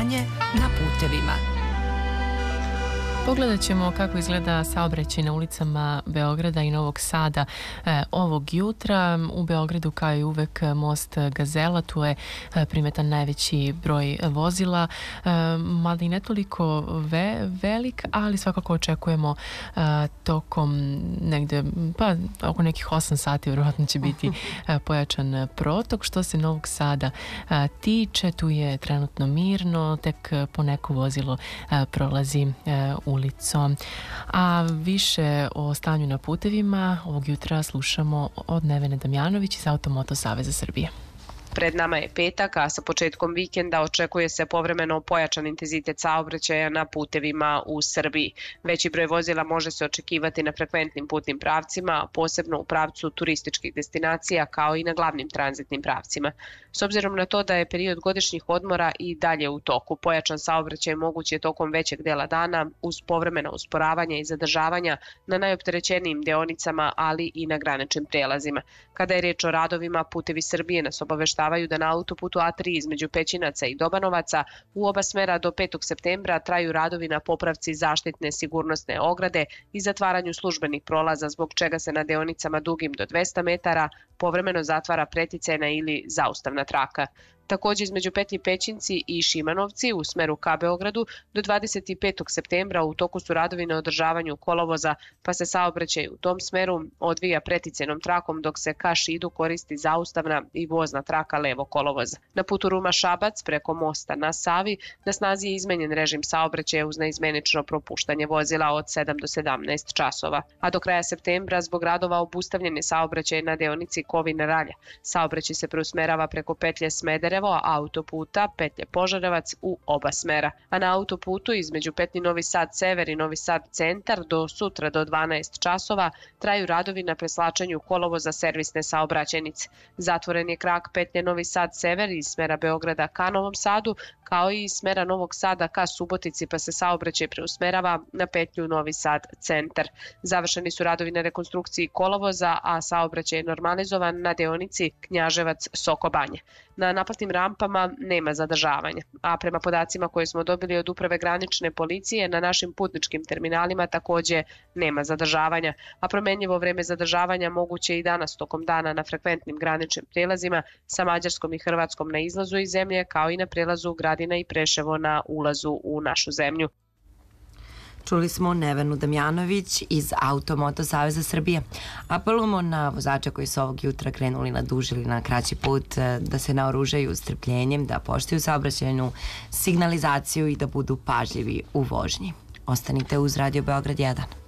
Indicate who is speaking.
Speaker 1: stanje na putevima.
Speaker 2: Pogledat ćemo kako izgleda saobraćaj na ulicama Beograda i Novog Sada ovog jutra. U Beogradu, kao i uvek, most Gazela, tu je primetan najveći broj vozila, mada i ne toliko velik, ali svakako očekujemo tokom negde, pa oko nekih 8 sati vjerojatno će biti pojačan protok. Što se Novog Sada tiče, tu je trenutno mirno, tek poneko vozilo prolazi ulicom. A više o stanju na putevima ovog jutra slušamo od Nevene Damjanović iz Automoto Saveza Srbije.
Speaker 3: Pred nama je petak, a sa početkom vikenda očekuje se povremeno pojačan intenzitet saobraćaja na putevima u Srbiji. Veći broj vozila može se očekivati na frekventnim putnim pravcima, posebno u pravcu turističkih destinacija, kao i na glavnim tranzitnim pravcima. S obzirom na to da je period godišnjih odmora i dalje u toku, pojačan saobraćaj moguć je tokom većeg dela dana uz povremena usporavanja i zadržavanja na najopterećenijim deonicama, ali i na graničnim prelazima. Kada je reč o radovima, Putevi Srbije nas obaveštavaju da na autoputu A3 između Pećinaca i Dobanovaca u oba smera do 5. septembra traju radovi na popravci zaštitne sigurnosne ograde i zatvaranju službenih prolaza, zbog čega se na deonicama dugim do 200 metara povremeno zatvara preticajna ili zaustavna traka. Takođe, između Petlji Pećinci i Šimanovci u smeru ka Beogradu do 25. septembra u toku su radovi na održavanju kolovoza, pa se saobraćaj u tom smeru odvija preticajnom trakom, dok se ka Šidu koristi zaustavna i vozna traka levo kolovoza. Na putu Ruma-Šabac preko mosta na Savi na snazi je izmenjen režim saobraćaja uz naizmenično propuštanje vozila od 7 do 17 časova. A do kraja septembra zbog radova obustavljen je saobraćaj na deonici Kovin-Ralja. Saobraćaj se preusmerava preko petlje Smederevo, autoputa petlje Požarevac u oba smera. A na autoputu između petlji Novi Sad Sever i Novi Sad Centar do sutra do 12 časova traju radovi na preslačenju kolovoza servisne saobraćajnice. Zatvoren je krak petlje Novi Sad Sever iz smera Beograda ka Novom Sadu, kao i iz smera Novog Sada ka Subotici, pa se saobraćaj preusmerava na petlju Novi Sad Centar. Završeni su radovi na rekonstrukciji kolovoza, a saobraćaj je normalizovan na deonici Knjaževac-Soko Banja. Na naplatnim rampama nema zadržavanja, a prema podacima koje smo dobili od Uprave granične policije, na našim putničkim terminalima takođe nema zadržavanja, a promenljivo vreme zadržavanja moguće i danas tokom dana na frekventnim graničnim prelazima sa Mađarskom i Hrvatskom na izlazu iz zemlje, kao i na prelazu Gradina i Preševo na ulazu u našu zemlju.
Speaker 4: Čuli smo Nevenu Damjanović iz Automoto Saveza Srbije. Apelujemo na vozače koji su ovog jutra krenuli na duži ili na kraći put da se naoružaju strpljenjem, da poštuju saobraćajnu signalizaciju i da budu pažljivi u vožnji. Ostanite uz Radio Beograd 1.